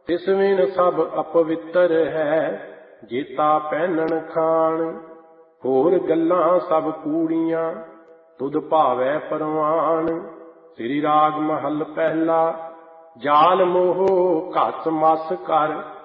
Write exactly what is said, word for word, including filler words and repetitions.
ਤਿਸ ਵਿਨ ਸਭ ਅਪਵਿੱਤਰ ਹੈ, ਜੇਤਾ ਪਹਿਨਣ ਖਾਣ। ਹੋਰ ਗੱਲਾਂ ਸਭ ਕੂੜੀਆਂ, ਤੁਧ ਭਾਵੈ ਪਰਵਾਨ। ਸ੍ਰੀ ਰਾਗ ਮਹੱਲ ਪਹਿਲਾ। ਜਾਲ ਮੋਹ ਘਸ ਮਸ ਕਰ,